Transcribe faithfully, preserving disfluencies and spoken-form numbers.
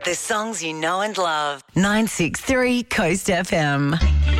The songs you know and love. nine six three Coast F M.